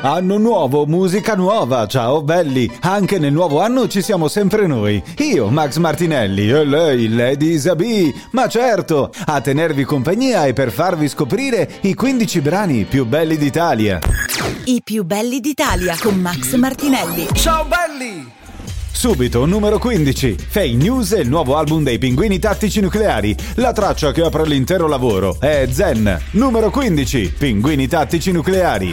Anno nuovo, musica nuova, ciao belli! Anche nel nuovo anno ci siamo sempre noi. Io, Max Martinelli, e lei, Lady Isabi. Ma certo, a tenervi compagnia e per farvi scoprire i 15 brani più belli d'Italia. I più belli d'Italia con Max Martinelli. Ciao belli! Subito, numero 15. Fake News è il nuovo album dei Pinguini Tattici Nucleari. La traccia che apre l'intero lavoro è Zen. Numero 15. Pinguini Tattici Nucleari.